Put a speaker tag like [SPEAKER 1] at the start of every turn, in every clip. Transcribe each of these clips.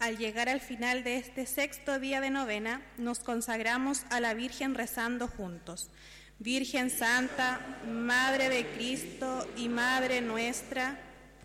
[SPEAKER 1] Al llegar al final de este sexto día de novena, nos consagramos a la Virgen rezando juntos. Virgen Santa, Madre de Cristo y Madre nuestra,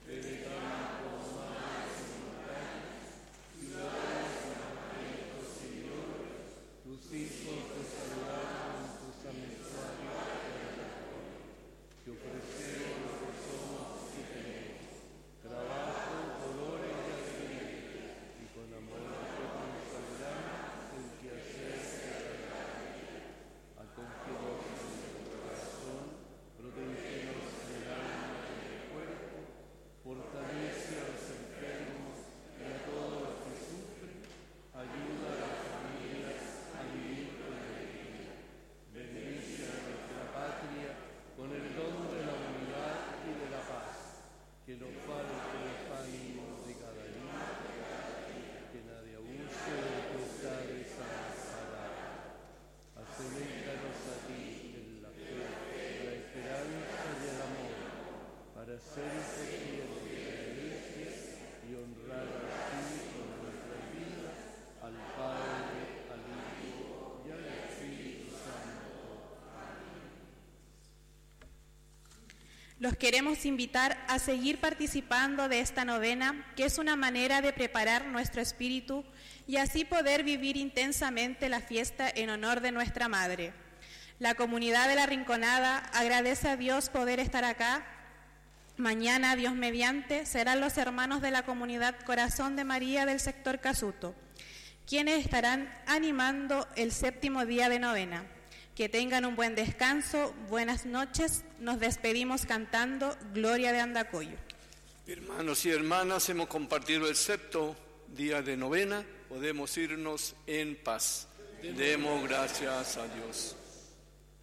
[SPEAKER 2] tus hijos te saludaron en tus santuarios, que ofrecemos lo que somos y tenemos, trabajo, dolores y alegría, y con amor te consagramos el quehacer de cada día. Acógenos en nuestro corazón, protégenos en el alma y en el cuerpo, fortalece a los enfermos y a todos los que sufren, ayuda a las familias a vivir con alegría. Bendice a nuestra patria con el don de la unidad y de la paz, que nos falte el ánimo de cada día, que nadie abuse de tu estado desamparado. Aseméjanos a ti en la fe, la esperanza y el amor, para ser efectivos de la Iglesia y honrar así con nuestra vida al Padre, al Hijo y al Espíritu Santo.
[SPEAKER 1] los queremos invitar a seguir participando de esta novena, que es una manera de preparar nuestro espíritu y así poder vivir intensamente la fiesta en honor de nuestra Madre. La comunidad de La Rinconada agradece a Dios poder estar acá. Mañana, Dios mediante, serán los hermanos de la comunidad Corazón de María del sector Casuto, quienes estarán animando el séptimo día de novena. Que tengan un buen descanso, buenas noches. Nos despedimos cantando Gloria de Andacollo.
[SPEAKER 3] Hermanos y hermanas, hemos compartido el sexto día de novena. Podemos irnos en paz. Demos gracias a Dios.